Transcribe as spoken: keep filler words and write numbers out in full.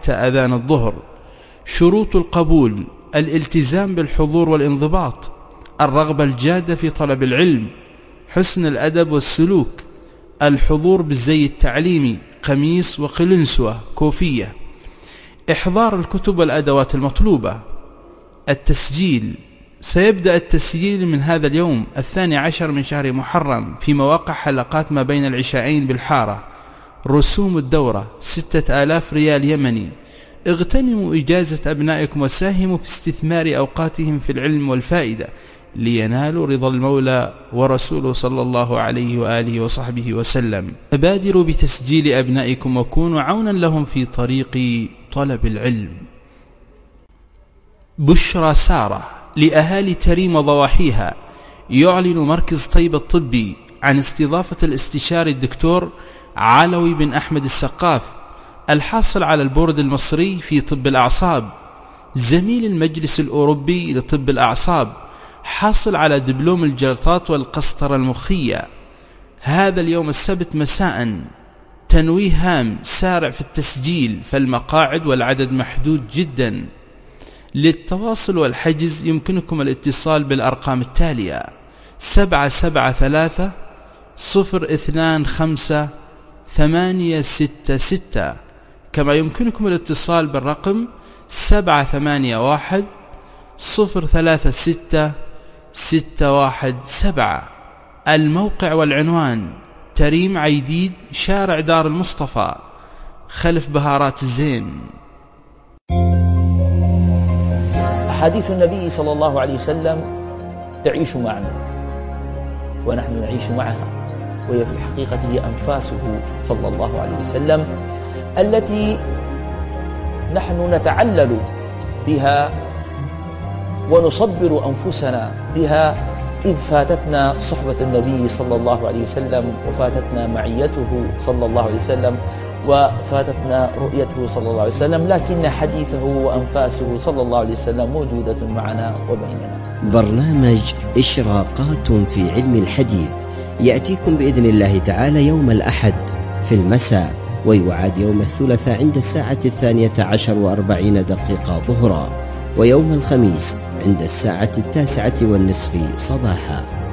حتى أذان الظهر. شروط القبول: الالتزام بالحضور والانضباط، الرغبة الجادة في طلب العلم، حسن الأدب والسلوك، الحضور بالزي التعليمي، قميص وقلنسوة كوفية، إحضار الكتب والأدوات المطلوبة. التسجيل: سيبدأ التسجيل من هذا اليوم الثاني عشر من شهر محرم في مواقع حلقات ما بين العشاءين بالحارة. رسوم الدورة ستة آلاف ريال يمني. اغتنموا إجازة أبنائكم وساهموا في استثمار أوقاتهم في العلم والفائدة لينالوا رضا المولى ورسوله صلى الله عليه وآله وصحبه وسلم. فبادروا بتسجيل أبنائكم وكونوا عونا لهم في طريق طلب العلم. بشرى سارة لأهالي تريم وضواحيها. يعلن مركز طيب الطبي عن استضافة الاستشاري الدكتور علوي بن أحمد السقاف، الحاصل على البورد المصري في طب الأعصاب، زميل المجلس الأوروبي لطب الأعصاب، حاصل على دبلوم الجلطات والقسطرة المخية. هذا اليوم السبت مساء. تنويه هام: سارع في التسجيل فالمقاعد والعدد محدود جدا. للتواصل والحجز يمكنكم الاتصال بالأرقام التالية: سبعة سبعة ثلاثة صفر اثنان خمسة ثمانية ستة ستة، كما يمكنكم الاتصال بالرقم سبعة ثمانية واحد صفر ثلاثة ستة ستة واحد سبعة. الموقع والعنوان: تريم عيديد، شارع دار المصطفى، خلف بهارات الزين. أحاديث النبي صلى الله عليه وسلم تعيش معنا ونحن نعيش معها، وهي في الحقيقة هي أنفاسه صلى الله عليه وسلم التي نحن نتعلل بها ونصبر أنفسنا بها، إذ فاتتنا صحبة النبي صلى الله عليه وسلم، وفاتتنا معيته صلى الله عليه وسلم، وفاتتنا رؤيته صلى الله عليه وسلم، لكن حديثه وأنفاسه صلى الله عليه وسلم موجودة معنا وبيننا. برنامج إشراقات في علم الحديث يأتيكم بإذن الله تعالى يوم الأحد في المساء، ويعاد يوم الثلاثاء عند الساعة الثانية عشر وأربعين دقيقة ظهرا، ويوم الخميس عند الساعة التاسعة والنصف صباحا.